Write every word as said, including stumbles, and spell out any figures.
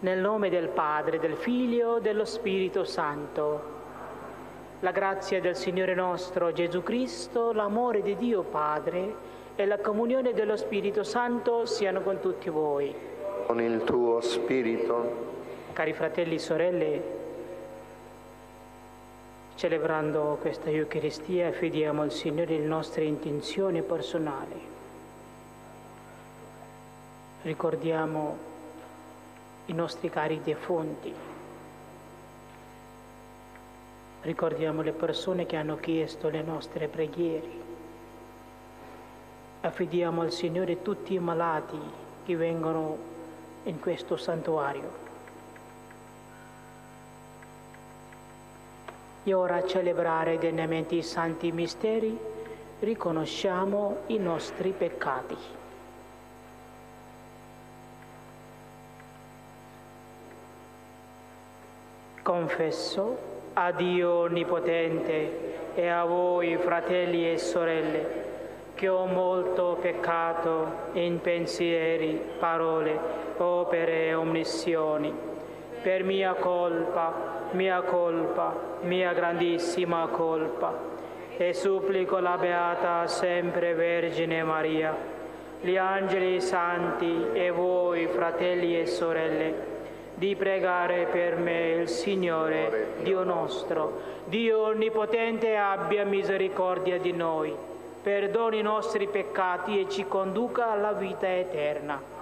Nel nome del Padre, del Figlio e dello Spirito Santo. La grazia del Signore nostro Gesù Cristo, l'amore di Dio Padre e la comunione dello Spirito Santo siano con tutti voi. Con il tuo spirito. Cari fratelli e sorelle, celebrando questa Eucaristia, affidiamo al Signore le nostre intenzioni personali. Ricordiamo i nostri cari defunti. Ricordiamo le persone che hanno chiesto le nostre preghiere. Affidiamo al Signore tutti i malati che vengono in questo santuario. E ora, a celebrare degnamente i santi misteri, riconosciamo i nostri peccati. Confesso a Dio Onnipotente e a voi, fratelli e sorelle, che ho molto peccato in pensieri, parole, opere e omissioni, per mia colpa, mia colpa, mia grandissima colpa, e supplico la Beata sempre Vergine Maria, gli angeli santi e voi, fratelli e sorelle, di pregare per me il Signore, Dio nostro. Dio Onnipotente abbia misericordia di noi, perdoni i nostri peccati e ci conduca alla vita eterna.